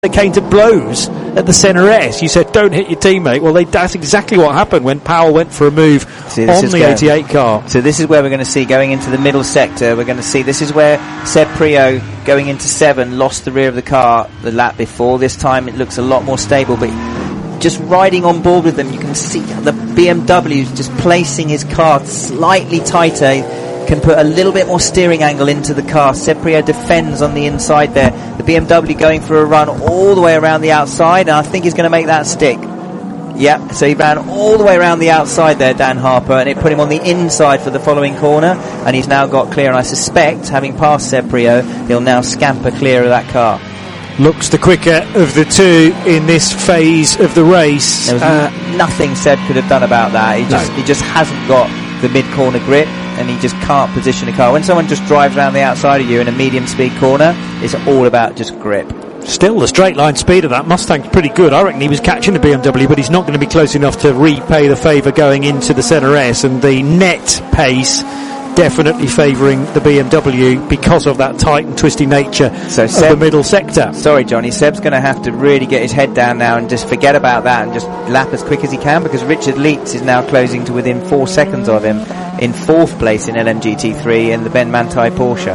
They came to blows at the centre S. You said, don't hit your teammate. Well, that's exactly what happened when Powell went for a move on the 88 car. So this is where we're going to see, going into the middle sector, we're going to see, this is where Seb Priaulx, going into 7, lost the rear of the car the lap before. This time it looks a lot more stable, but just riding on board with them, you can see the BMW is just placing his car slightly tighter, can put a little bit more steering angle into the car. Seb Priaulx defends on the inside there. The BMW going for a run all the way around the outside, and I think he's going to make that stick. Yep, so he ran all the way around the outside there, Dan Harper, and it put him on the inside for the following corner, and he's now got clear, and I suspect, having passed Seb Priaulx, he'll now scamper clear of that car. Looks the quicker of the two in this phase of the race. There was nothing Seb could have done about that. He just hasn't got the mid-corner grip, and he just can't position a car. When someone just drives around the outside of you in a medium-speed corner, it's all about just grip. Still, the straight line speed of that Mustang's pretty good. I reckon he was catching the BMW, but he's not going to be close enough to repay the favour going into the centre S, and the net pace definitely favouring the BMW because of that tight and twisty nature of the middle sector. Sorry, Johnny, Seb's going to have to really get his head down now and just forget about that and just lap as quick as he can, because Richard Leitz is now closing to within 4 seconds of him in 4th place in LMGT3 in the Ben Manthey Porsche.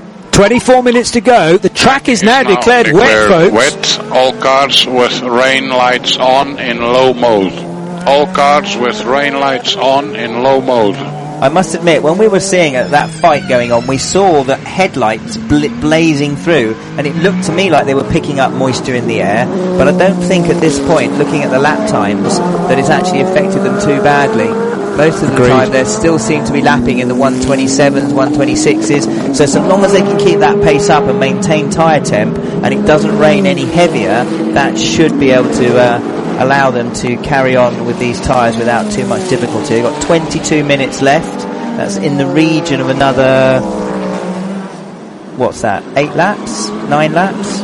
24 minutes to go. The track is now declared wet, folks. Wet. All cars with rain lights on in low mode. All cars with rain lights on in low mode. I must admit, when we were seeing that fight going on, we saw the headlights blazing through, and it looked to me like they were picking up moisture in the air, but I don't think at this point, looking at the lap times, that it's actually affected them too badly. Most of the time they still seem to be lapping in the 127s, 126s, so long as they can keep that pace up and maintain tyre temp, and it doesn't rain any heavier, that should be able to allow them to carry on with these tyres without too much difficulty. They've got 22 minutes left. That's in the region of another, what's that, 8 laps? 9 laps?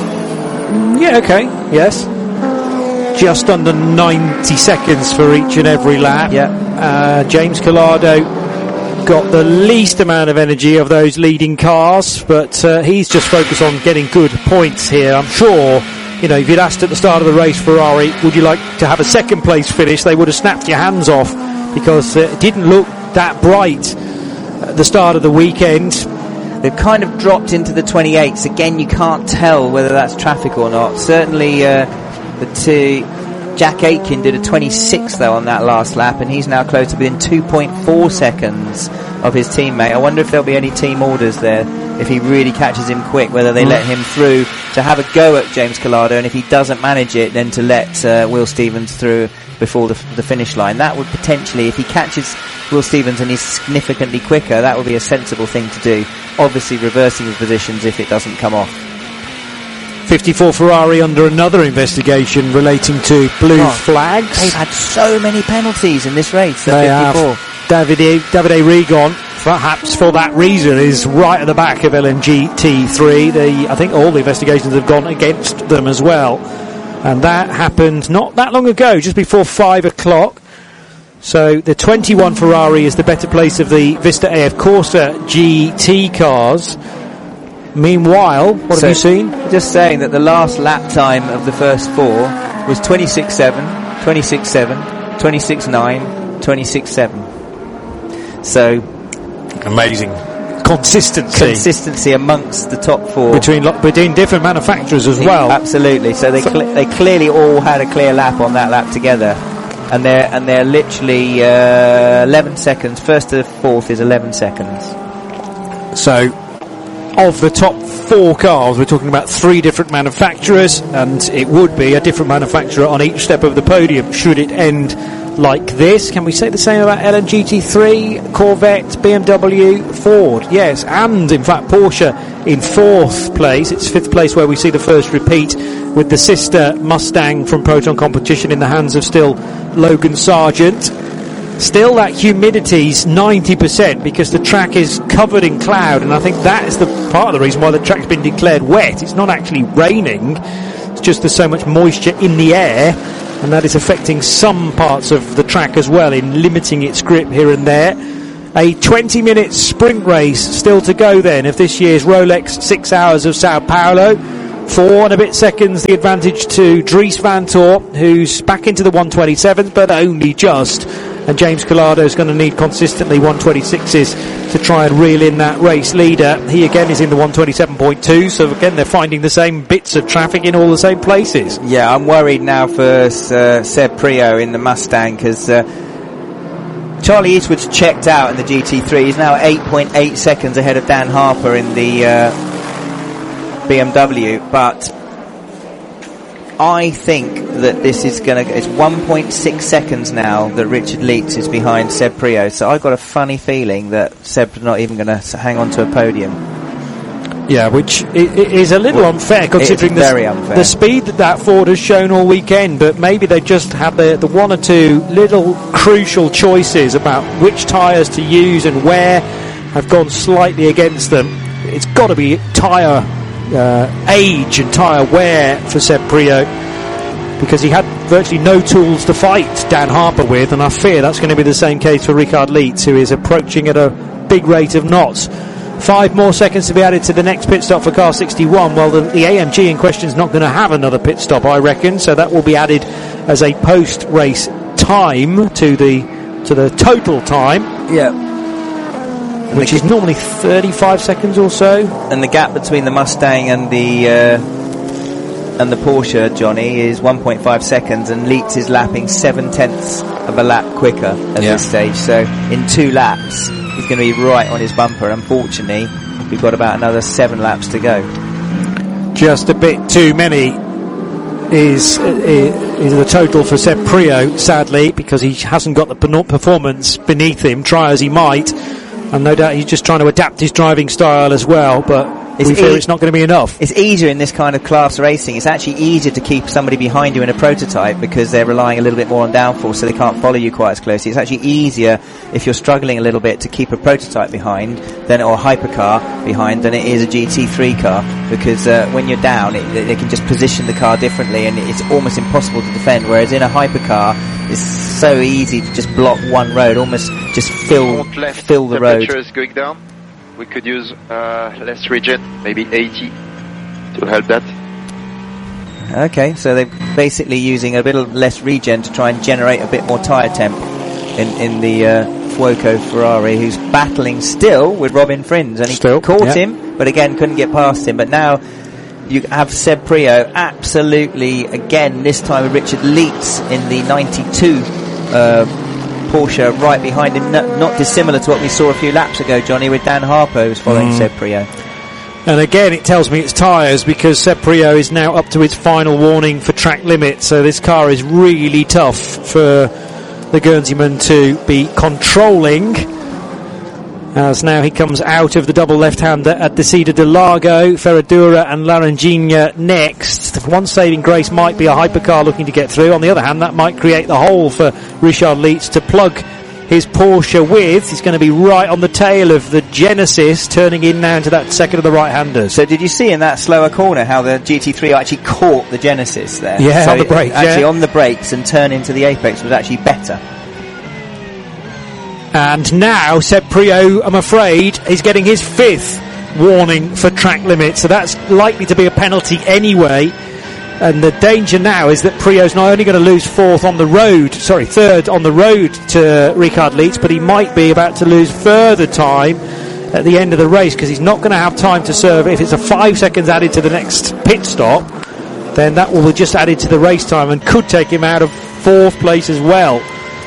Yeah, okay, yes. Just under 90 seconds for each and every lap. Yeah. James Collado got the least amount of energy of those leading cars, but he's just focused on getting good points here. I'm sure, if you'd asked at the start of the race, Ferrari, would you like to have a second place finish, they would have snapped your hands off, because it didn't look that bright at the start of the weekend. They've kind of dropped into the 28s. Again, you can't tell whether that's traffic or not. Certainly, Jack Aitken did a 26 though on that last lap, and he's now close to within 2.4 seconds of his teammate. I wonder if there'll be any team orders there if he really catches him quick, whether they let him through to have a go at James Collado, and if he doesn't manage it, then to let Will Stevens through before the finish line. That would potentially, if he catches Will Stevens and he's significantly quicker, that would be a sensible thing to do. Obviously reversing his positions if it doesn't come off. 54 Ferrari under another investigation relating to blue flags. They've had so many penalties in this race. They 54. Davide Rigon, perhaps for that reason, is right at the back of LMGT3. I think all the investigations have gone against them as well. And that happened not that long ago, just before 5 o'clock. So the 21 Ferrari is the better place of the Vista AF Corsa GT cars. Meanwhile, what have you seen? Just saying that the last lap time of the first 4 was 26.7, 26.7, 26.9, 26.7. So amazing consistency amongst the top 4 between different manufacturers as well. Absolutely. So they clearly all had a clear lap on that lap together, and they're literally 11 seconds. First to fourth is 11 seconds. So, of the top 4 cars, we're talking about 3 different manufacturers, and it would be a different manufacturer on each step of the podium should it end like this. Can we say the same about LMGT3, Corvette, BMW, Ford? Yes, and in fact Porsche in 4th place. It's 5th place where we see the first repeat, with the sister Mustang from Proton Competition in the hands of still Logan Sargent. Still, that humidity's 90% because the track is covered in cloud, and I think that is the part of the reason why the track's been declared wet. It's not actually raining, it's just there's so much moisture in the air, and that is affecting some parts of the track as well in limiting its grip here and there. A 20-minute sprint race still to go then of this year's Rolex 6 Hours of Sao Paulo. 4 and a bit seconds the advantage to Dries Van Tor, who's back into the 127, but only just. And James Collado is going to need consistently 126s to try and reel in that race leader. He again is in the 127.2, so again they're finding the same bits of traffic in all the same places. Yeah, I'm worried now for Seb Priaulx in the Mustang, because Charlie Eastwood's checked out in the GT3. He's now 8.8 seconds ahead of Dan Harper in the BMW, but I think that this is going to... It's 1.6 seconds now that Richard Leeds is behind Seb Priaulx, so I've got a funny feeling that Seb's not even going to hang on to a podium. Yeah, which is a little unfair, considering the speed that Ford has shown all weekend, but maybe they just have the one or two little crucial choices about which tyres to use and where have gone slightly against them. It's got to be tyre age and tyre wear for Seb Priaulx, because he had virtually no tools to fight Dan Harper with, and I fear that's going to be the same case for Richard Leeds, who is approaching at a big rate of knots. 5 more seconds to be added to the next pit stop for car 61. Well, the AMG in question is not going to have another pit stop, I reckon, so that will be added as a post-race time to the total time. Yeah. Which is normally 35 seconds or so. And the gap between the Mustang and the Porsche, Johnny, is 1.5 seconds, and Leeds is lapping 7/10 of a lap quicker at this stage. So in 2 laps, he's going to be right on his bumper. Unfortunately, we've got about another 7 laps to go. Just a bit too many is the total for Seb Priaulx, sadly, because he hasn't got the performance beneath him, try as he might. And no doubt he's just trying to adapt his driving style as well, but we fear it's not going to be enough. It's easier in this kind of class racing. It's actually easier to keep somebody behind you in a prototype, because they're relying a little bit more on downforce, so they can't follow you quite as closely. It's actually easier if you're struggling a little bit to keep a prototype behind, or a hypercar behind, than it is a GT3 car, because when you're down, they can just position the car differently, and it's almost impossible to defend, whereas in a hypercar, it's so easy to just block one road, almost just fill the road. Temperature is going down. We could use less regen, maybe 80, to help that. Okay, so they're basically using a bit of less regen to try and generate a bit more tyre temp in the Fuoco Ferrari, who's battling still with Robin Frins, and he caught him, but again couldn't get past him. But now you have Seb Priaulx absolutely, again, this time with Richard Leeds in the 92 Porsche right behind him, not dissimilar to what we saw a few laps ago, Johnny, with Dan Harper who's following Seb Priaulx. And again, it tells me it's tyres, because Seb Priaulx is now up to his final warning for track limit, so this car is really tough for the Guernseyman to be controlling, as now he comes out of the double left-hander at Desida de Largo. Ferradura and Laranjinha next. One saving grace might be a hypercar looking to get through. On the other hand, that might create the hole for Richard Leeds to plug his Porsche with. He's going to be right on the tail of the Genesis, turning in now into that second of the right-handers. So did you see in that slower corner how the GT3 actually caught the Genesis there? Yeah, so on the brakes. Actually on the brakes, and turn into the Apex was actually better. And now Seb Priaulx, I'm afraid, is getting his 5th warning for track limit, so that's likely to be a penalty anyway. And the danger now is that Priaulx's not only going to lose third on the road to Richard Leeds, but he might be about to lose further time at the end of the race, because he's not going to have time to serve. If it's a 5 seconds added to the next pit stop, then that will be just added to the race time and could take him out of 4th place as well.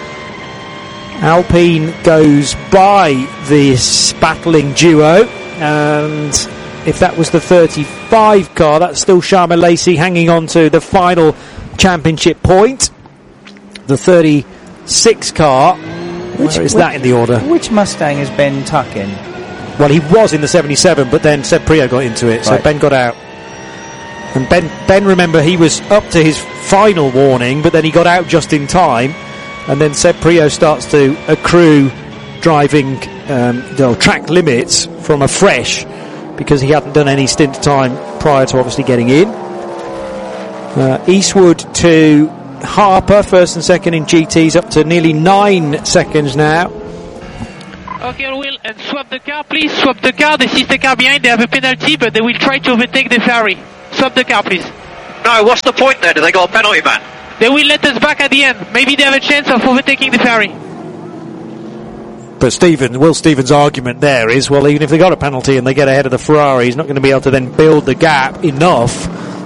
Alpine goes by this battling duo, and if that was the 35 car, that's still Sharma Lacey hanging on to the final championship point. The 36 car, where is that in the order? Which Mustang is Ben Tuck in? Well, he was in the 77, but then Seb Priaulx got into it, so Ben got out. And Ben, remember, he was up to his final warning, but then he got out just in time. And then Seb Priaulx starts to accrue driving track limits from afresh, because he hadn't done any stint time prior to obviously getting in. Eastwood to Harper, first and second in GTs, up to nearly 9 seconds now. Okay, Will, and swap the car, please. Swap the car. This is the car behind. They have a penalty, but they will try to overtake the Ferrari. swap the car, please. No, what's the point there? Do they got a penalty ban? They will let us back at the end. Maybe they have a chance of overtaking the Ferrari. But Will Stevens' argument there is, well, even if they got a penalty and they get ahead of the Ferrari, he's not going to be able to then build the gap enough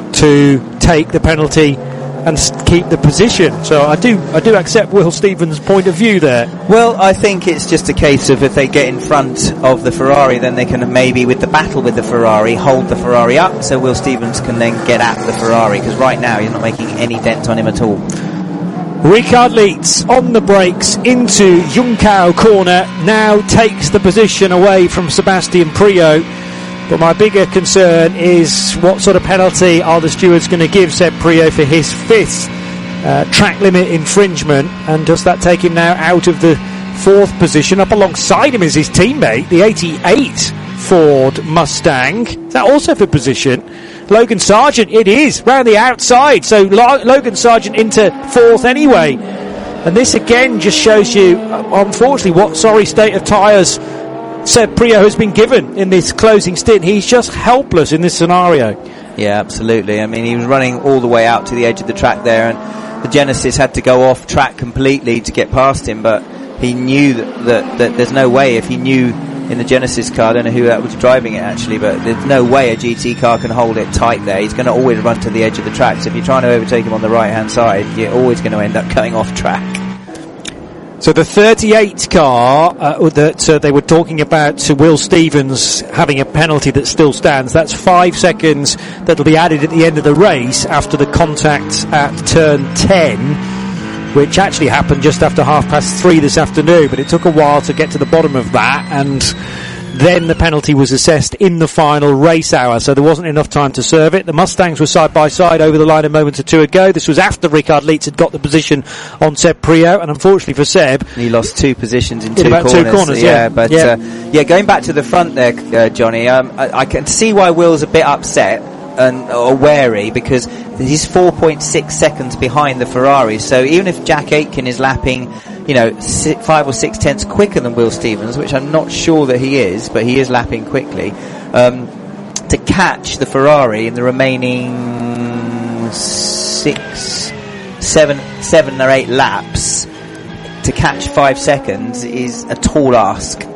to take the penalty and keep the position. So I do accept Will Stevens' point of view there. Well, I think it's just a case of if they get in front of the Ferrari, then they can maybe, with the battle with the Ferrari, hold the Ferrari up so Will Stevens can then get at the Ferrari, because right now he's not making any dent on him at all. Ricard Leeds on the brakes into Juncao corner, now takes the position away from Sebastian Priaulx. But my bigger concern is what sort of penalty are the stewards going to give Seb Priaulx for his 5th track limit infringement, and does that take him now out of the 4th position? Up alongside him is his teammate, the 88 Ford Mustang. Is that also for position? Logan Sargent, it is, round the outside, so Logan Sargent into 4th anyway. And this again just shows you, unfortunately, what sorry state of tyres Seb Priaulx has been given in this closing stint. He's just helpless in this scenario. Yeah, absolutely. I mean, he was running all the way out to the edge of the track there, and the Genesis had to go off track completely to get past him, but he knew that there's no way, if he knew in the Genesis car, I don't know who that was driving it actually, but there's no way a GT car can hold it tight there. He's going to always run to the edge of the track, so if you're trying to overtake him on the right hand side, you're always going to end up going off track. So the 38 car that they were talking about to Will Stevens having a penalty that still stands, that's 5 seconds that'll be added at the end of the race after the contact at turn 10, which actually happened just after 3:30 this afternoon, but it took a while to get to the bottom of that, and then the penalty was assessed in the final race hour, so there wasn't enough time to serve it. The Mustangs were side by side over the line a moment or two ago. This was after Ricard Leeds had got the position on Seb Priaulx, and unfortunately for Seb, he lost 2 positions in about corners. 2 corners. Going back to the front there, Johnny, I can see why Will's a bit upset or wary, because he's 4.6 seconds behind the Ferrari. So even if Jack Aitken is lapping 5 or 6 tenths quicker than Will Stevens, which I'm not sure that he is, but he is lapping quickly, to catch the Ferrari in the remaining 7 or 8 laps, to catch 5 seconds is a tall ask.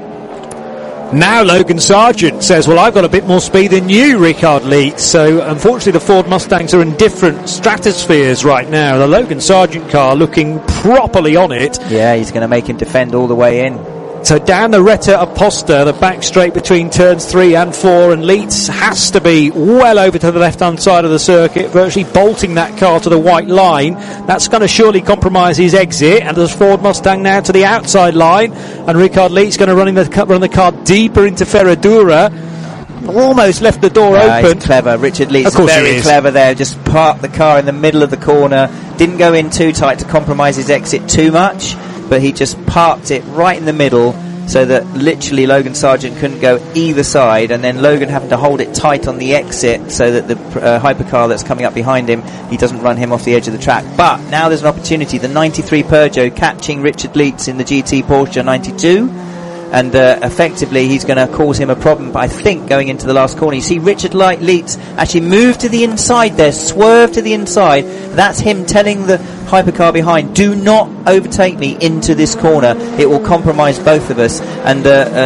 Now Logan Sargent says, well, I've got a bit more speed than you, Ricard Leeds. So unfortunately the Ford Mustangs are in different stratospheres right now. The Logan Sargent car looking properly on it. Yeah, he's going to make him defend all the way in. So down the Retta Aposta, the back straight between turns 3 and 4, and Leeds has to be well over to the left-hand side of the circuit, virtually bolting that car to the white line. That's going to surely compromise his exit, and there's Ford Mustang now to the outside line, and Ricard Leeds going to run the car deeper into Ferradura. Almost left the door open. He's clever. Richard Leeds is very clever there. Just parked the car in the middle of the corner. Didn't go in too tight to compromise his exit too much, but he just parked it right in the middle so that literally Logan Sargent couldn't go either side, and then Logan having to hold it tight on the exit so that the hypercar that's coming up behind him, he doesn't run him off the edge of the track. But now there's an opportunity. The 93 Peugeot catching Richard Leeds in the GT Porsche 92, and effectively he's going to cause him a problem, I think, going into the last corner. You see Richard Leeds actually move to the inside there, swerve to the inside. That's him telling the hypercar behind, do not overtake me into this corner, it will compromise both of us. And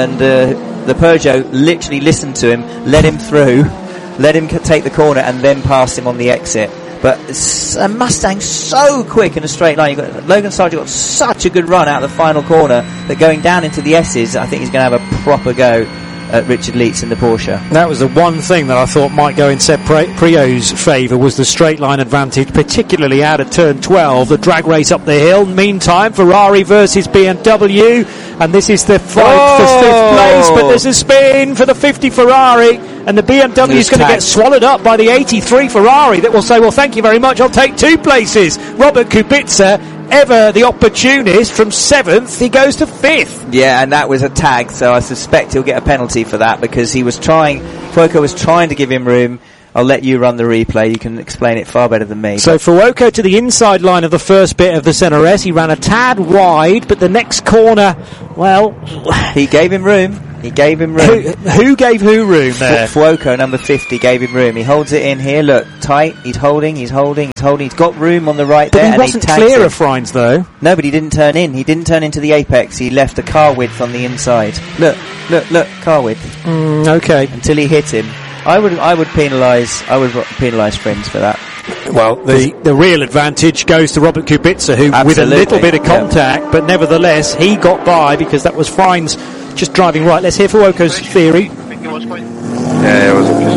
the Peugeot literally listened to him, let him through, let him take the corner, and then pass him on the exit. But a Mustang so quick in a straight line. Logan Sargent got such a good run out of the final corner that going down into the S's, I think he's going to have a proper go at Richard Leeds in the Porsche. That was the one thing that I thought might go in Seb Priaulx's favour, was the straight line advantage, particularly out of turn 12, the drag race up the hill. Meantime, Ferrari versus BMW, and this is the fight for 5th place, but there's a spin for the 50 Ferrari, and the BMW is going to get swallowed up by the 83 Ferrari that will say, well, thank you very much, I'll take 2 places. Robert Kubica, ever the opportunist, from 7th, he goes to 5th. Yeah, and that was a tag, so I suspect he'll get a penalty for that, because Fuoco was trying to give him room. I'll let you run the replay, you can explain it far better than me. So Fuoco to the inside line of the first bit of the CNRS, he ran a tad wide, but the next corner, well, he gave him room. He gave him room. Who gave who room there? Fuoco, number 50, gave him room. He holds it in here. Look, tight. He's holding. He's got room on the right but there. He wasn't clear of Frijns, though. No, but he didn't turn in. He didn't turn into the apex. He left a car width on the inside. Look, car width. Okay. Until he hit him. I would penalise Frijns for that. Well, the real advantage goes to Robert Kubica, who with a little bit of contact, but nevertheless he got by because that was Frijns just driving right. Let's hear Fuoco's theory. Yeah, it was obvious.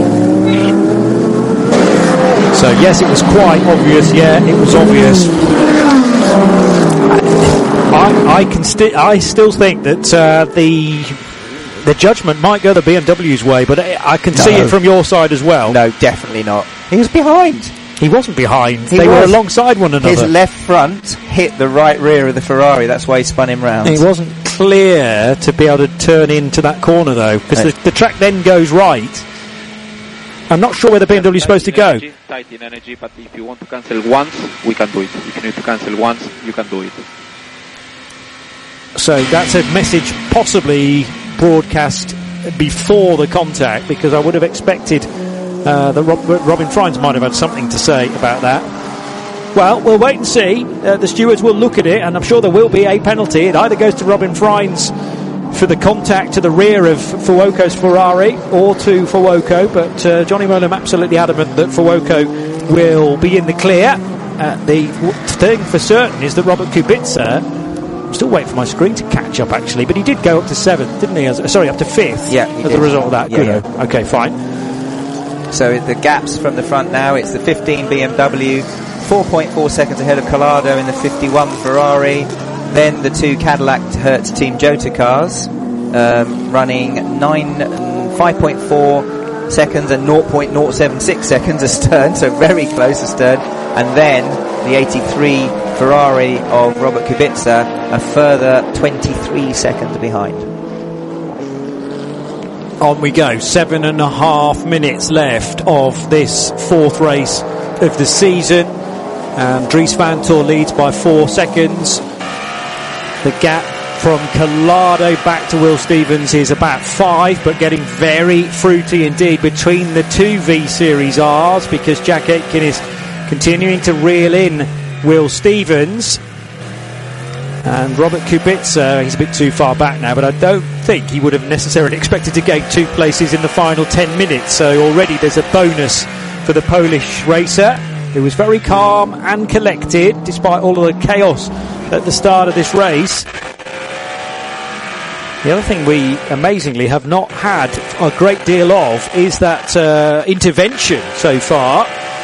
So yes, it was quite obvious. Yeah, it was obvious. I still think that the judgment might go the BMW's way, but I can see it from your side as well. No, definitely not. He was behind. He wasn't behind. They were alongside one another. His left front hit the right rear of the Ferrari. That's why he spun him round. He wasn't clear to be able to turn into that corner, though, because the track then goes right. I'm not sure where the BMW is supposed to go. Tight in energy, but if you want to cancel once, we can do it. If you need to cancel once, you can do it. So that's a message possibly broadcast before the contact, because I would have expected that Robin Frijns might have had something to say about that. Well, we'll wait and see. The stewards will look at it, and I'm sure there will be a penalty. It either goes to Robin Frijns for the contact to the rear of Fuoco's Ferrari or to Fuoco, but Johnny Mowlem absolutely adamant that Fuoco will be in the clear. The thing for certain is that Robert Kubica, I'm still waiting for my screen to catch up actually, but he did go up to 7th, didn't he? Up to 5th. Yeah, as a result of that. Yeah. Okay, fine. So the gaps from the front now, it's the 15 BMW, 4.4 seconds ahead of Collado in the 51 Ferrari, then the two Cadillac Hertz Team Jota cars, running 5.4 seconds and 0.076 seconds astern, so very close astern, and then the 83 Ferrari of Robert Kubica, a further 23 seconds behind. On we go, 7.5 minutes left of this fourth race of the season. Dries Vanthoor leads by 4 seconds. The gap from Collado back to Will Stevens is about 5, but getting very fruity indeed between the two V-Series Rs, because Jack Aitken is continuing to reel in Will Stevens. And Robert Kubica, he's a bit too far back now, but I don't think he would have necessarily expected to gain 2 places in the final 10 minutes. So already there's a bonus for the Polish racer, who was very calm and collected despite all of the chaos at the start of this race. The other thing we amazingly have not had a great deal of is that intervention so far.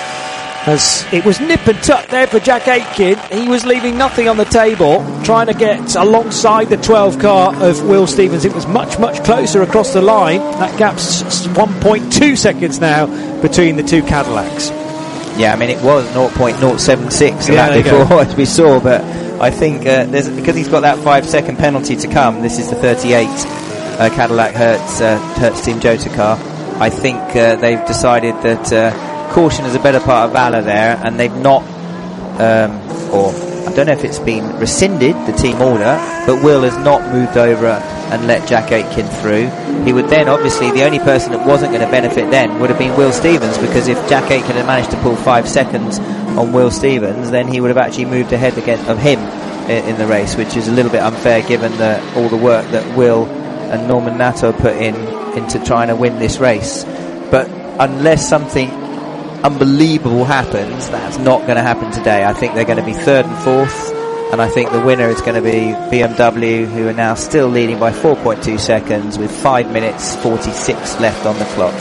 As it was nip and tuck there for Jack Aitken. He was leaving nothing on the table, trying to get alongside the 12 car of Will Stevens. It was much, much closer across the line. That gap's 1.2 seconds now between the two Cadillacs. Yeah, I mean, it was 0.076 before, as we saw, but I think because he's got that 5-second penalty to come, this is the 38 Cadillac Hertz Team Jota car. I think they've decided that caution is a better part of valour there, and they've not, or I don't know if it's been rescinded, the team order, but Will has not moved over and let Jack Aitken through. He would then, obviously, the only person that wasn't going to benefit then would have been Will Stevens, because if Jack Aitken had managed to pull 5 seconds on Will Stevens, then he would have actually moved ahead of him in the race, which is a little bit unfair given all the work that Will and Norman Nato put into trying to win this race. But unless something unbelievable happens, that's not going to happen today. I think they're going to be 3rd and 4th, and I think the winner is going to be BMW, who are now still leading by 4.2 seconds with 5 minutes 46 left on the clock.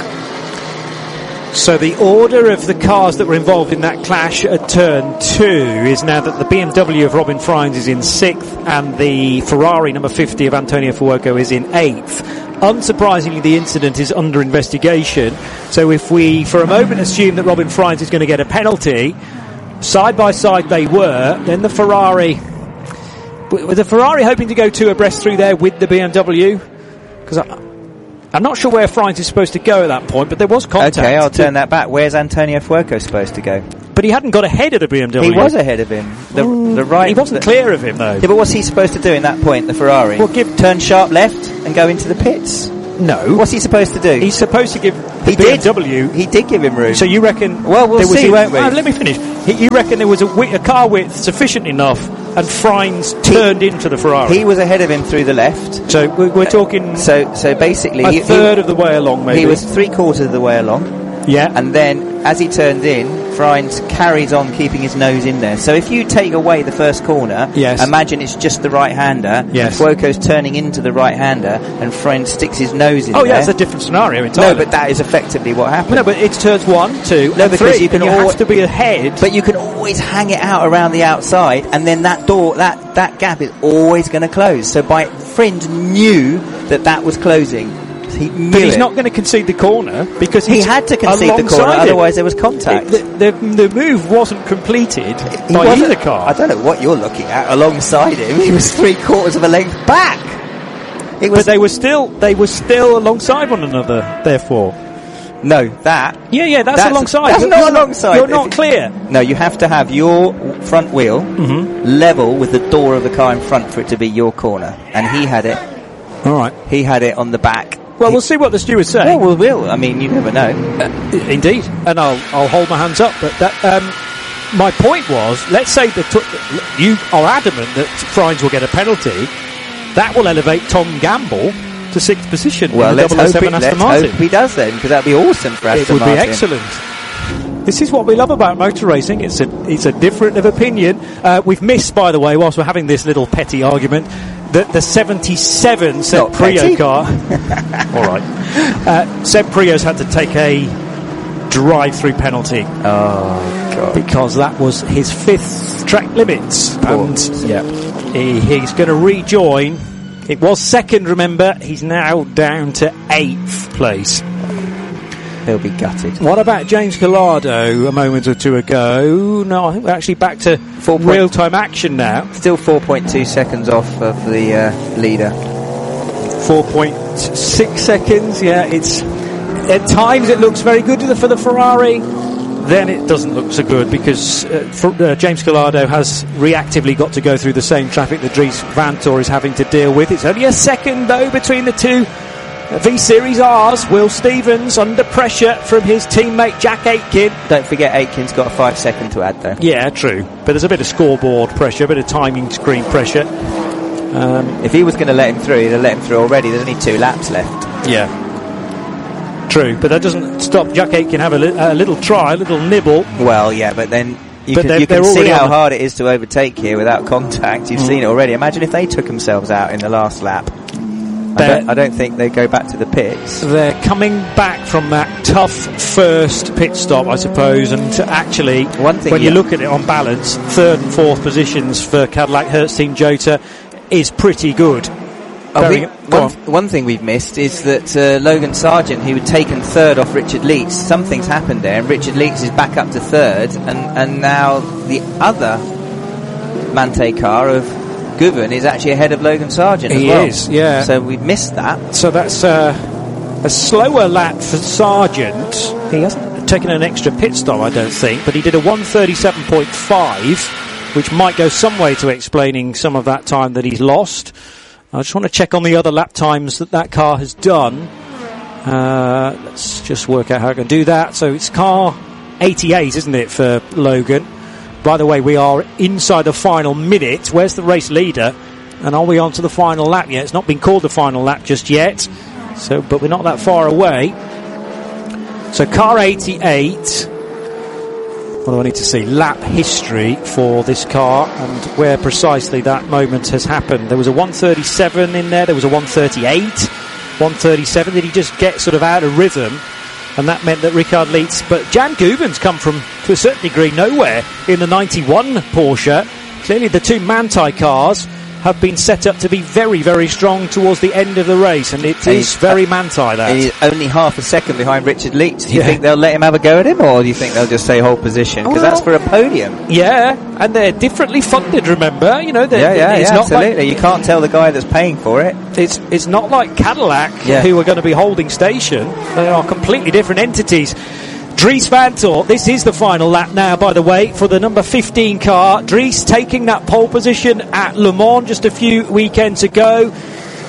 So the order of the cars that were involved in that clash at turn 2 is now that the BMW of Robin Frijns is in 6th and the Ferrari number 50 of Antonio Fuoco is in 8th. Unsurprisingly, the incident is under investigation. So if we, for a moment, assume that Robin Frijns is going to get a penalty, side by side they were, then the Ferrari... Was the Ferrari hoping to go 2 abreast through there with the BMW? Because I'm not sure where Frijns is supposed to go at that point, but there was contact. Okay, I'll turn that back. Where's Antonio Fuoco supposed to go? But he hadn't got ahead of the BMW. He was ahead of him. The right. He wasn't clear of him, though. Yeah, but what's he supposed to do in that point, the Ferrari? Well, turn sharp left and go into the pits. No. What's he supposed to do? He's supposed to give the He did. BMW. He did give him room. So you reckon? Well, we'll there was see, won't we? Let me finish. You reckon there was a car width sufficient enough, and Frines turned into the Ferrari? He was ahead of him through the left. So we're talking. So basically, a third of the way along, maybe. He was 3/4 of the way along. Yeah. And then, as he turned in, Frines carries on keeping his nose in there. So if you take away the first corner, Yes. imagine it's just the right-hander. Yes. Fuoco's turning into the right-hander, and Frines sticks his nose in Oh, there. yeah, it's a different scenario entirely. No, but that is effectively what happened. No, but it's turns 1, 2, No, and because 3. you can and always- have to be ahead. But you can always hang it out around the outside, and then that door, that gap is always going to close. So Frines knew that was closing. He knew But he's it. not going to concede the corner because He he's had to concede the alongside corner, him. otherwise there was contact. The move wasn't completed He by wasn't- either car. I don't know what you're looking at. Alongside him, he was 3/4 of a length back. It was But they were still alongside one another. Therefore, no that. yeah, that's alongside. That's You're not alongside. You're not clear. No, you have to have your front wheel level with the door of the car in front for it to be your corner, and he had it. All right. He had it on the back. Well, we'll see what the stewards say. Well, we will. I mean, you never know. Indeed, and I'll hold my hands up. But that my point was, let's say that you are adamant that Frines will get a penalty. That will elevate Tom Gamble to 6th position. Well, in the let's hope 007 Aston Martin. he does then, because that'd be awesome for Aston It would Martin. be excellent. This is what we love about motor racing. It's a difference of opinion. We've missed, by the way, whilst we're having this little petty argument, that the 77 Seb Not Prio petty. car. All right. Seb Prio's had to take a drive-through penalty Oh God! because that was his 5th track limits, and Yeah. he's going to rejoin. It was 2nd, remember. He's now down to 8th place. He'll be gutted. What about James Collado a moment or two ago? No, I think we're actually back to 4 point- real-time action now. Still 4.2 seconds off of the leader. 4.6 seconds, yeah. It's at times it looks very good for the Ferrari. Then it doesn't look so good because James Collado has reactively got to go through the same traffic that Dries Vanthoor is having to deal with. It's only a second, though, between the two V-Series R's. Will Stevens under pressure from his teammate Jack Aitken. Don't forget Aitken's got a 5 second to add though. Yeah, true. But there's a bit of scoreboard pressure, a bit of timing screen pressure. If he was going to let him through, he'd have let him through already. There's only 2 laps left. Yeah. True, but that doesn't stop Jack Aitken have a little try, a little nibble. Well, yeah, but then you But can they're see already how on the- hard it is to overtake here without contact. You've seen it already. Imagine if they took themselves out in the last lap. I don't think they go back to the pits. They're coming back from that tough first pit stop, I suppose, and actually, One thing, when you yeah. look at it on balance, 3rd and 4th positions for Cadillac Hertz Team Jota is pretty good. One thing we've missed is that Logan Sargent, who had taken 3rd off Richard Leach, something's happened there, and Richard Leach is back up to 3rd, and now the other Mante car of Guven is actually ahead of Logan Sargent as well. He is, yeah. So we've missed that. So that's a slower lap for Sargent. He hasn't taken an extra pit stop, I don't think, but he did a 1:37.5, which might go some way to explaining some of that time that he's lost. I just want to check on the other lap times that car has done. Let's just work out how I can do that. So it's car 88, isn't it, for Logan? By the way, we are inside the final minute. Where's the race leader? And are we on to the final lap yet? It's not been called the final lap just yet. So, but we're not that far away. So car 88. What do I need to see? Lap history for this car and where precisely that moment has happened. There was a 1:37 in there. There was a 1:38. 1:37. Did he just get sort of out of rhythm? And that meant that Richard Leitz, but Jan Guven's come from, to a certain degree, nowhere in the 91 Porsche. Clearly the two Manthey cars have been set up to be very, very strong towards the end of the race, and it is very Manthey, that. He's only half a second behind Richard Leach. Do you Yeah. think they'll let him have a go at him, or do you think they'll just say hold position? Because that's for a podium. Yeah, and they're differently funded, remember? You know, Yeah, absolutely. You can't tell the guy that's paying for it. It's not like Cadillac, who are going to be holding station. They are completely different entities. Dries Vanthoor, this is the final lap now, by the way, for the number 15 car. Dries taking that pole position at Le Mans just a few weekends ago.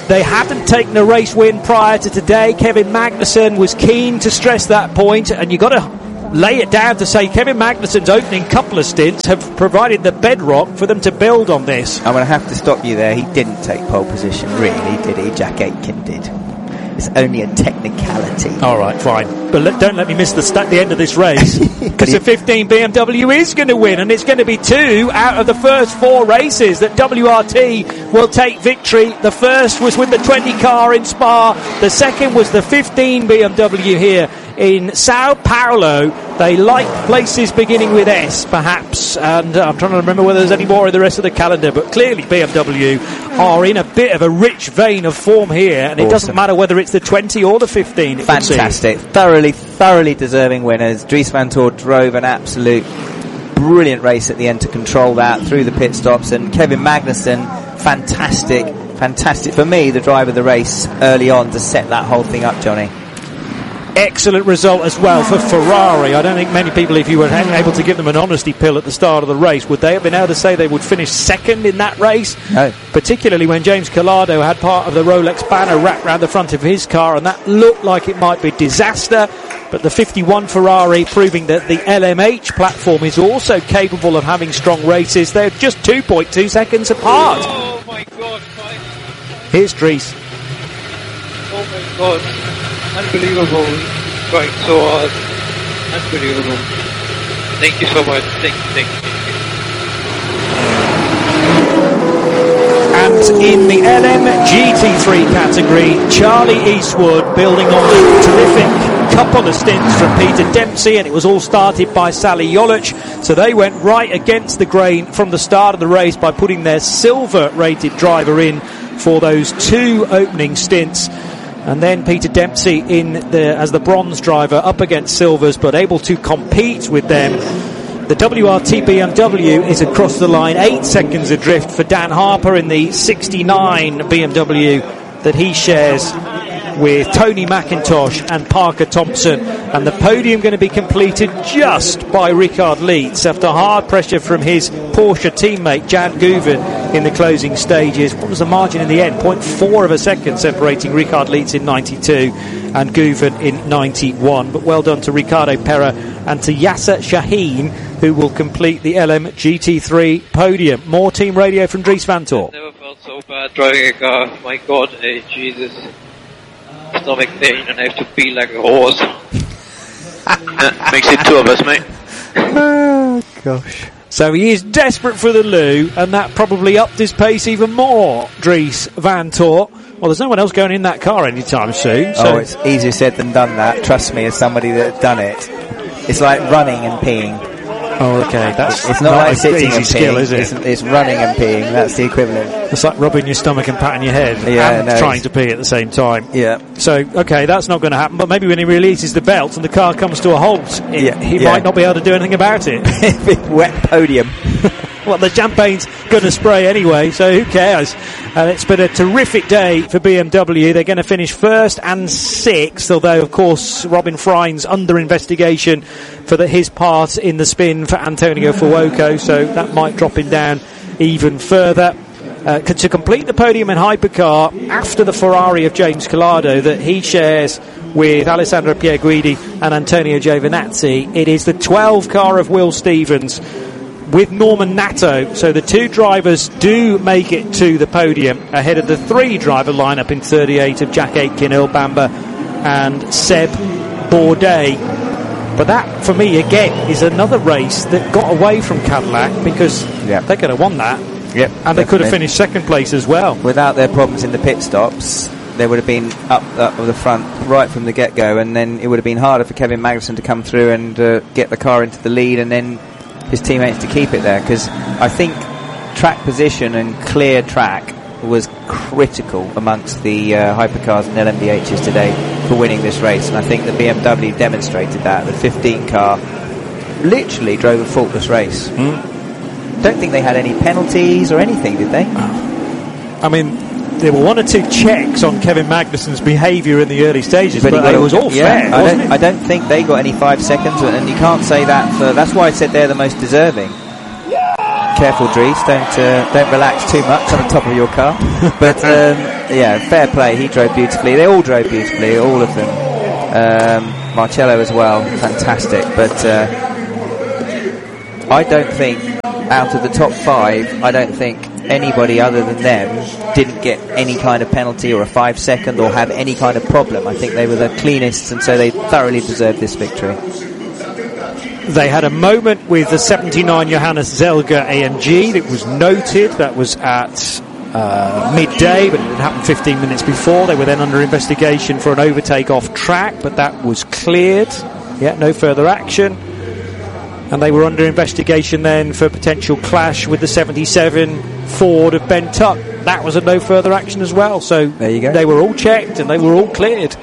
They hadn't taken a race win prior to today. Kevin Magnussen was keen to stress that point, and you've got to lay it down to say Kevin Magnussen's opening couple of stints have provided the bedrock for them to build on this. I'm going to have to stop you there. He didn't take pole position, really, did he? Jack Aitken did. It's only a technicality. All right, fine. But don't let me miss the end of this race. Because the 15 BMW is going to win, and it's going to be 2 out of the first 4 races that WRT will take victory. The first was with the 20 car in Spa. The second was the 15 BMW here in Sao Paulo. They like places beginning with S, perhaps, and I'm trying to remember whether there's any more in the rest of the calendar, but clearly BMW are in a bit of a rich vein of form here, and it doesn't matter whether it's the 20 or the 15. Fantastic. Thoroughly deserving winners. Dries Vanthoor drove an absolute brilliant race at the end to control that through the pit stops, and Kevin Magnussen, fantastic for me, the driver of the race early on to set that whole thing up, Johnny. Excellent result as well for Ferrari. I don't think many people, if you were able to give them an honesty pill at the start of the race, would they have been able to say they would finish second in that race? No. Particularly when James Collado had part of the Rolex banner wrapped around the front of his car, and that looked like it might be disaster. But the 51 Ferrari proving that the LMH platform is also capable of having strong races. They're just 2.2 seconds apart. Oh my God! Here's Dries. Oh my God! Unbelievable, going so hard, unbelievable. Thank you so much, thank you. And in the LM GT3 category, Charlie Eastwood building on a terrific couple of stints from Peter Dempsey, and it was all started by Sally Jolic, so they went right against the grain from the start of the race by putting their silver rated driver in for those 2 opening stints. And then Peter Dempsey as the bronze driver up against silvers, but able to compete with them. The WRT BMW is across the line, 8 seconds adrift for Dan Harper in the 69 BMW that he shares with Tony McIntosh and Parker Thompson, and the podium going to be completed just by Richard Lietz after hard pressure from his Porsche teammate Jan Guven in the closing stages. What was the margin in the end? 0.4 of a second separating Richard Lietz in 92 and Guven in 91. But well done to Ricardo Pera and to Yasser Shaheen, who will complete the LM GT3 podium. More team radio from Dries Vanthoor. I've never felt so bad driving a car. My God, Jesus. Stomach pain, and I have to pee like a horse. Makes it 2 of us, mate. Oh, gosh. So he is desperate for the loo, and that probably upped his pace even more, Dries Vanthoor. Well, there's no one else going in that car anytime soon. So. Oh, it's easier said than done, that. Trust me, as somebody that's done it. It's like running and peeing. Oh, okay. It's not like sitting and peeing. Skill, is it? It's running and peeing. That's the equivalent. It's like rubbing your stomach and patting your head and trying to pee at the same time. Yeah. So, okay, that's not going to happen. But maybe when he releases the belt and the car comes to a halt, he might not be able to do anything about it. Big wet podium. Well, the champagne's going to spray anyway, so who cares? And it's been a terrific day for BMW. They're going to finish 1st and 6th, although, of course, Robin Frine's under investigation for his part in the spin for Antonio Fuoco, so that might drop him down even further. To complete the podium in hypercar after the Ferrari of James Collado that he shares with Alessandro Pierguidi and Antonio Giovinazzi, it is the 12 car of Will Stevens with Norman Nato. So the 2 drivers do make it to the podium ahead of the 3 driver lineup in 38 of Jack Aitken, Earl Bamber and Seb Bourdais. But that, for me, again, is another race that got away from Cadillac, because they could have won that. Yep, and they could have finished second place as well. Without their problems in the pit stops, they would have been up the front right from the get-go, and then it would have been harder for Kevin Magnussen to come through and get the car into the lead, and then his teammates to keep it there, because I think track position and clear track was critical amongst the hypercars and LMDHs today for winning this race, and I think the BMW demonstrated that. The 15 car literally drove a faultless race. Don't think they had any penalties or anything, did they? I mean, there were 1 or 2 checks on Kevin Magnussen's behaviour in the early stages, but it was all fair. I don't think they got any 5 seconds, and you can't say that for. That's why I said they're the most deserving. Careful, Dries. Don't relax too much on the top of your car. But yeah, fair play. He drove beautifully. They all drove beautifully, all of them. Marcello as well, fantastic. But I don't think out of the top 5, I don't think anybody other than them didn't get any kind of penalty or a 5-second or have any kind of problem. I think they were the cleanest, and so they thoroughly deserved this victory. They had a moment with the 79 Johannes Zelger AMG that was noted. That was at midday, but it had happened 15 minutes before. They were then under investigation for an overtake off track, but that was cleared. Yeah, no further action. And they were under investigation then for potential clash with the 77 Ford of Ben Tuck. That was a no further action as well. So there you go. They were all checked and they were all cleared.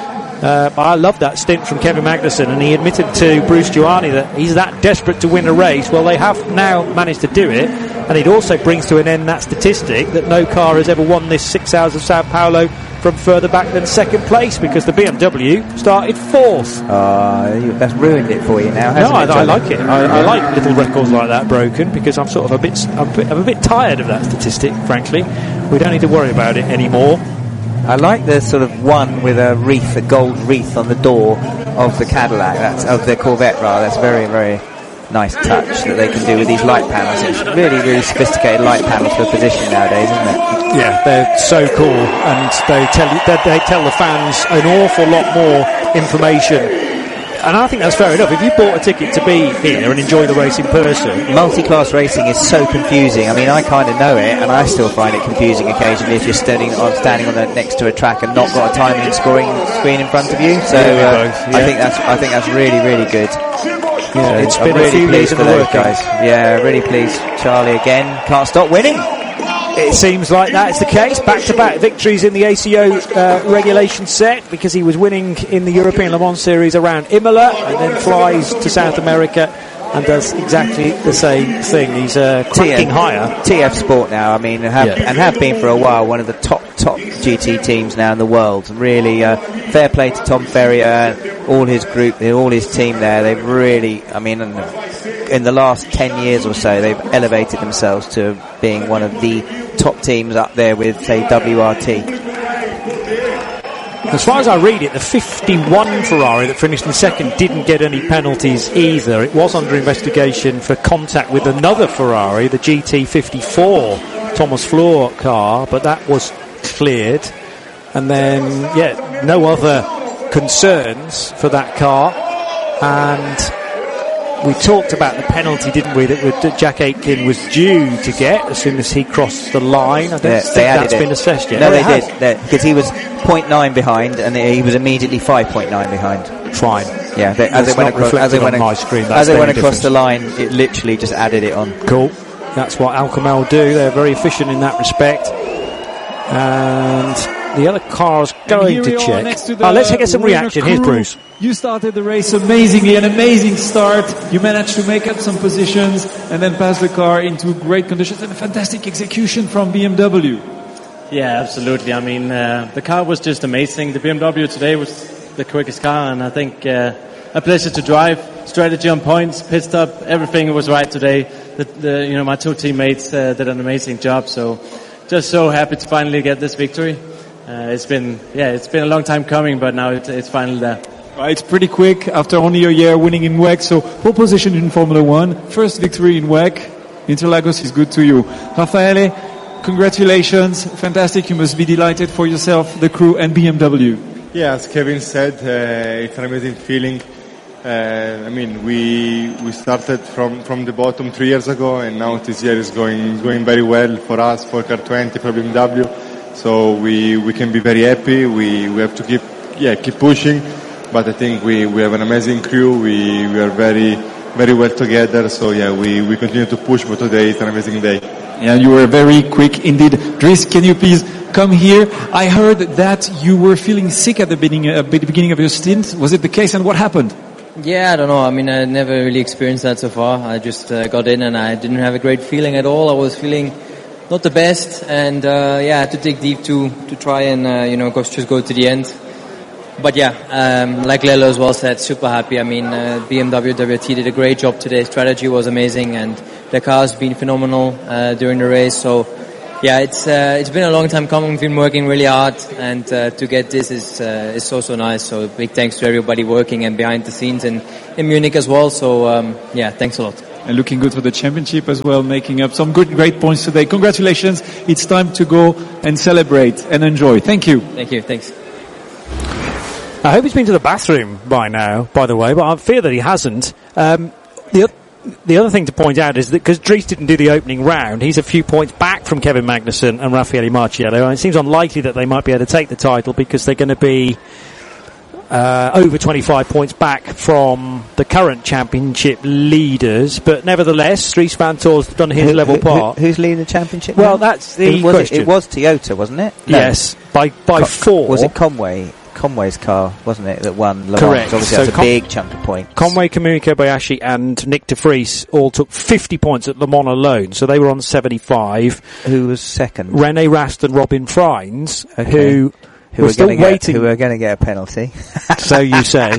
I love that stint from Kevin Magnussen, and he admitted to Bruce Giuliani that he's that desperate to win a race. Well, they have now managed to do it, and it also brings to an end that statistic that no car has ever won this 6 Hours of Sao Paulo from further back than second place, because the BMW started 4th. That's ruined it for you now, hasn't it? I like it. I like little records like that broken, because I'm sort of I'm a bit tired of that statistic, frankly. We don't need to worry about it anymore. I like the sort of one with a wreath, a gold wreath on the door of the Cadillac, of the Corvette rather. That's very, very nice touch that they can do with these light panels. It's really, really sophisticated light panels for position nowadays, isn't it? Yeah, they're so cool, and they tell the fans an awful lot more information. And I think that's fair enough. If you bought a ticket to be here and enjoy the race in person... Multi-class racing is so confusing. I mean, I kind of know it, and I still find it confusing occasionally if you're standing on next to a track and not got a timing and scoring screen in front of you. So I think that's really, really good. Yeah, it's been really a few years for of those work, guys. Yeah, really pleased. Charlie again can't stop winning. It seems like that's the case. Back-to-back victories in the ACO regulation set, because he was winning in the European Le Mans Series around Imola, and then flies to South America and does exactly the same thing. He's cracking higher. TF Sport now, I mean, have been for a while one of the top GT teams now in the world. Really fair play to Tom Ferrier, all his group, all his team there. They've really, I mean, in the last 10 years or so, they've elevated themselves to being one of the top teams up there with, say, WRT. As far as I read it, the 51 Ferrari that finished in second didn't get any penalties either. It was under investigation for contact with another Ferrari, the GT54 Thomas Floor car, but that was cleared. And then, no other concerns for that car. And we talked about the penalty, didn't we, that Jack Aitken was due to get as soon as he crossed the line. I don't think that's been assessed yet. No, they did, because he was 0.9 behind, and he was immediately 5.9 behind. Fine. Yeah, as they went across the line, it literally just added it on. Cool. That's what Alcomel do. They're very efficient in that respect. And the other car's going to check. Let's get some reaction. Here's Bruce. You started the race amazingly, an amazing start. You managed to make up some positions and then pass the car into great conditions, and a fantastic execution from BMW. Yeah, absolutely. I mean, the car was just amazing. The BMW today was the quickest car, and I think a pleasure to drive. Strategy on points, pit stop, everything was right today. My two teammates did an amazing job. So, just so happy to finally get this victory. It's been a long time coming, but now it's finally there. It's pretty quick after only a year winning in WEC. So, pole position in Formula 1, first victory in WEC. Interlagos is good to you. Raffaele, congratulations, fantastic. You must be delighted for yourself, the crew, and BMW. Yeah, as Kevin said, it's an amazing feeling. We started from the bottom 3 years ago, and now this year is going very well for us, for Car 20, for BMW. So we can be very happy. We have to keep pushing. But I think we have an amazing crew. We are very, very well together. So we continue to push. But today it's an amazing day. Yeah, you were very quick indeed. Dries, can you please come here? I heard that you were feeling sick at the beginning of your stint. Was it the case, and what happened? Yeah, I don't know. I mean, I never really experienced that so far. I just got in and I didn't have a great feeling at all. I was feeling not the best, and I had to dig deep to try and go to the end. But yeah, like Lello as well said, super happy. I mean, BMW WT did a great job today. Strategy was amazing, and the car's been phenomenal during the race. So yeah, it's been a long time coming. We've been working really hard, and to get this is so nice. So big thanks to everybody working and behind the scenes in Munich as well. So yeah, thanks a lot. And looking good for the championship as well, making up some great points today. Congratulations. It's time to go and celebrate and enjoy. Thank you. Thank you. Thanks. I hope he's been to the bathroom by now, by the way, but I fear that he hasn't. The other thing to point out is that because Dries didn't do the opening round, he's a few points back from Kevin Magnussen and Raffaele Marciello, and it seems unlikely that they might be able to take the title because they're going to be over 25 points back from the current championship leaders. But nevertheless, Dries Vanthoor's done his level part. Who's leading the championship? Well, now? that's the question. It was Toyota, wasn't it? No. Yes, by 4. Was it Conway's car, wasn't it, that won Le Mans? Correct. Obviously, that's a big chunk of points. Conway, Kamui Kobayashi and Nick de Vries all took 50 points at Le Mans alone, so they were on 75. Who was second? René Rast and Robin Freins, who were still waiting. Who were going to get a penalty. So you say.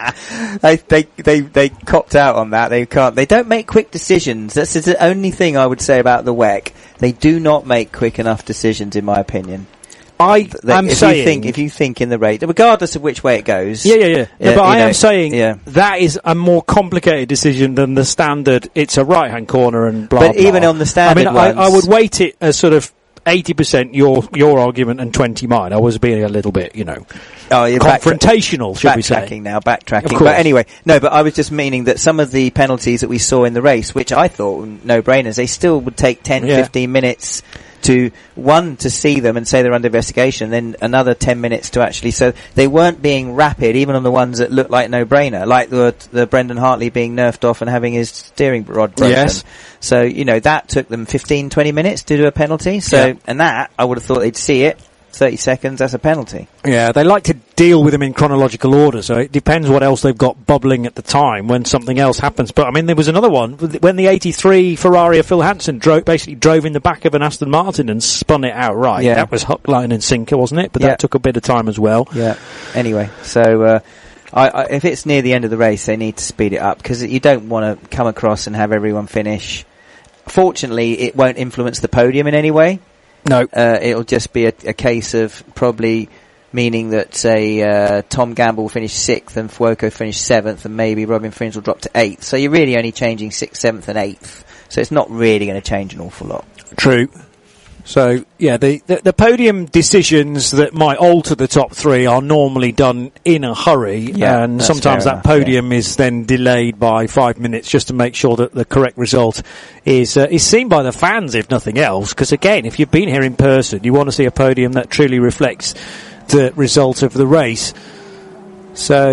They copped out on that. They don't make quick decisions. That's the only thing I would say about the WEC. They do not make quick enough decisions, in my opinion. If you think in the race, regardless of which way it goes. Yeah. But I am saying that is a more complicated decision than the standard. It's a right-hand corner and blah. But blah. Even on the standard ones, I would weight it as sort of 80% your argument and 20 mine. I was being a little bit, confrontational, should we say? Backtracking. But anyway, no, but I was just meaning that some of the penalties that we saw in the race, which I thought were no-brainers, they still would take 10, 15 minutes to see them and say they're under investigation, then another 10 minutes to actually, so they weren't being rapid, even on the ones that looked like no-brainer, like the Brendan Hartley being nerfed off and having his steering rod broken. Yes. So, that took them 15, 20 minutes to do a penalty. So, and that, I would have thought they'd see it. 30 seconds, that's a penalty. Yeah, they like to deal with them in chronological order, so it depends what else they've got bubbling at the time when something else happens. But, there was another one, when the 83 Ferrari of Phil Hansen basically drove in the back of an Aston Martin and spun it outright. Yeah. That was hook, line and sinker, wasn't it? But that took a bit of time as well. Yeah. Anyway, so, if it's near the end of the race, they need to speed it up, because you don't want to come across and have everyone finish. Fortunately, it won't influence the podium in any way. No. It'll just be a case of probably meaning that, say, Tom Gamble will finish 6th and Fuoco finish 7th, and maybe Robin Freins will drop to 8th. So you're really only changing 6th, 7th and 8th. So it's not really going to change an awful lot. True. So, yeah, the podium decisions that might alter the top 3 are normally done in a hurry, and sometimes that podium is then delayed by 5 minutes just to make sure that the correct result is seen by the fans, if nothing else. Because again, if you've been here in person, you want to see a podium that truly reflects the result of the race. So,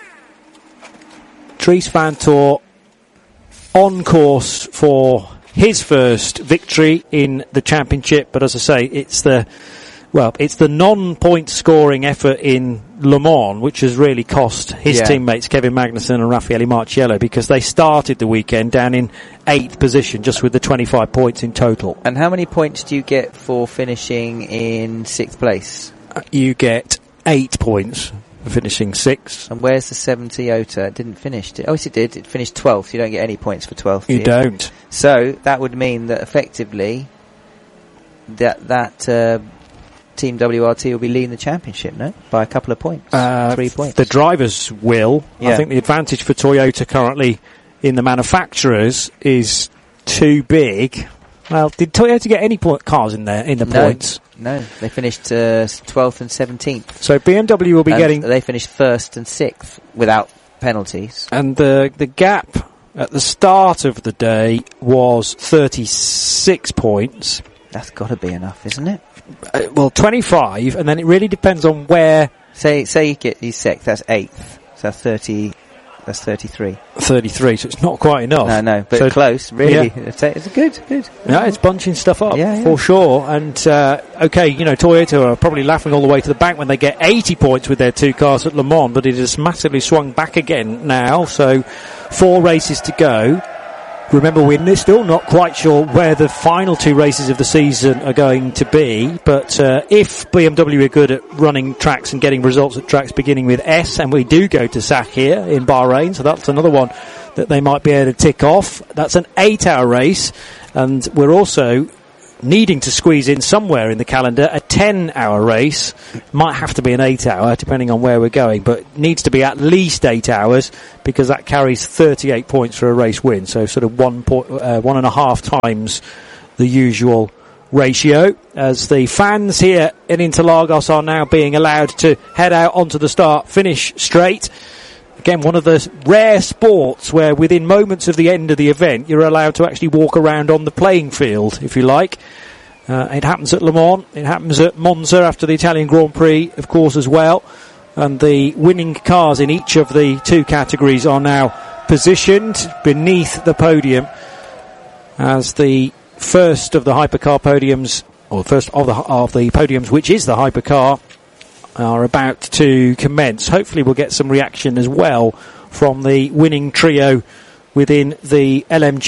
Dries Vanthoor on course for his first victory in the championship, but as I say, it's the non-point scoring effort in Le Mans which has really cost his teammates Kevin Magnussen and Raffaele Marciello, because they started the weekend down in 8th position just with the 25 points in total. And how many points do you get for finishing in 6th place? You get 8 points for finishing 6th. And where's the 7 Toyota? It didn't finish. Oh, yes, it did. It finished 12th. You don't get any points for 12th. You don't. So that would mean that effectively that Team WRT will be leading the championship, no? By a couple of points. 3 points. The drivers will. I think the advantage for Toyota currently in the manufacturers is too big. Well, did Toyota get any cars in there in the points? No, they finished 12th and 17th. So BMW will be getting... They finished 1st and 6th without penalties. And the gap at the start of the day was 36 points. That's got to be enough, isn't it? 25, and then it really depends on where... Say you get your 6th, that's 8th. So that's 30... That's 33. 33, so it's not quite enough. No, but so close, really. Yeah. It's good. Yeah, it's bunching stuff up, for sure. And, Toyota are probably laughing all the way to the bank when they get 80 points with their 2 cars at Le Mans, but it has massively swung back again now, so 4 races to go. Remember, we're still not quite sure where the final two races of the season are going to be, but if BMW are good at running tracks and getting results at tracks beginning with S, and we do go to Sakhir in Bahrain, so that's another one that they might be able to tick off. That's an 8-hour race, and we're also needing to squeeze in somewhere in the calendar a 10-hour race. Might have to be an 8-hour, depending on where we're going, but needs to be at least 8 hours, because that carries 38 points for a race win, so sort of 1.5 times the usual ratio, as the fans here in Interlagos are now being allowed to head out onto the start-finish straight. Again, one of the rare sports where within moments of the end of the event, you're allowed to actually walk around on the playing field, if you like. It happens at Le Mans. It happens at Monza after the Italian Grand Prix, of course, as well. And the winning cars in each of the two categories are now positioned beneath the podium as the first of the hypercar podiums, or first of the podiums, which is the hypercar, are about to commence. Hopefully we'll get some reaction as well from the winning trio within the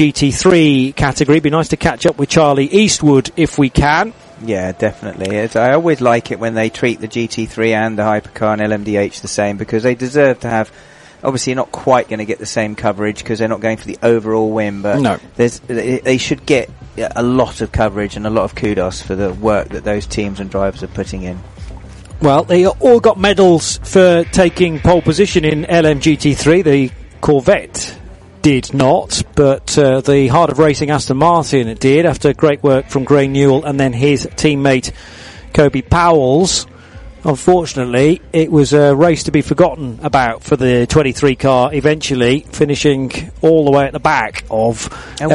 LMGT3 category. It'd be nice to catch up with Charlie Eastwood if we can. Yeah, definitely. I always like it when they treat the GT3 and the hypercar and LMDH the same, because they deserve to have, obviously you're not quite going to get the same coverage because they're not going for the overall win, but no. They should get a lot of coverage and a lot of kudos for the work that those teams and drivers are putting in. Well, they all got medals for taking pole position in LMGT3. The Corvette did not, but the Heart of Racing Aston Martin did, after great work from Gray Newell and then his teammate Kobe Powells. Unfortunately, it was a race to be forgotten about for the 23 car, eventually finishing all the way at the back of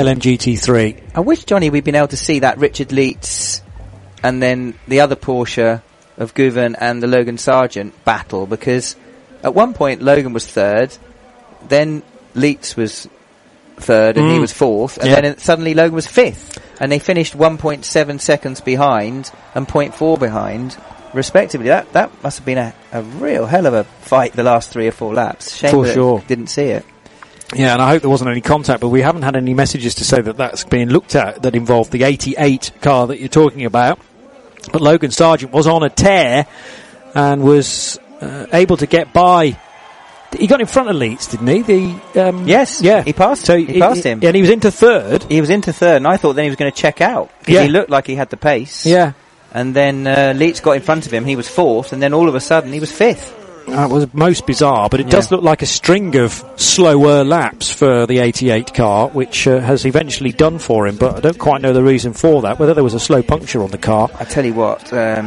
LMGT3. I wish, Johnny, we'd been able to see that Richard Leitz and then the other Porsche of Guven and the Logan Sargent battle, because at one point Logan was third, then Leitz was third and he was fourth, and then suddenly Logan was fifth, and they finished 1.7 seconds behind and 0.4 behind respectively. That must have been a real hell of a fight the last 3 or 4 laps. Shame for that sure. Didn't see it. Yeah, and I hope there wasn't any contact, but we haven't had any messages to say that that's being looked at that involved the 88 car that you're talking about. But Logan Sargent was on a tear and was able to get by. He got in front of Leitz, didn't he? Yes, yeah. He passed. So he passed him, and he was into third. He was into third, and I thought then he was going to check out because he looked like he had the pace. Yeah, and then Leitz got in front of him. He was fourth, and then all of a sudden he was fifth. That was most bizarre, but it does look like a string of slower laps for the 88 car, which has eventually done for him, but I don't quite know the reason for that, whether there was a slow puncture on the car. I tell you what,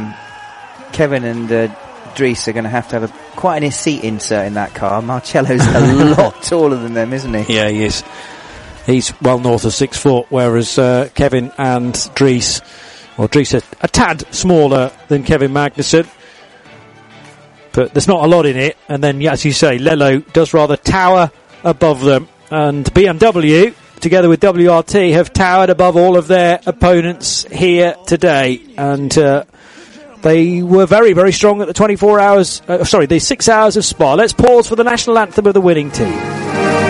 Kevin and Dries are going to have quite an seat insert in that car. Marcello's a lot taller than them, isn't he? Yeah, he is. He's well north of 6 foot, whereas Kevin and Dries, well, Dries are a tad smaller than Kevin Magnussen. But there's not a lot in it, and then, as you say, Lello does rather tower above them, and BMW, together with WRT, have towered above all of their opponents here today, and they were very, very strong at the 6 hours of Spa. Let's pause for the national anthem of the winning team.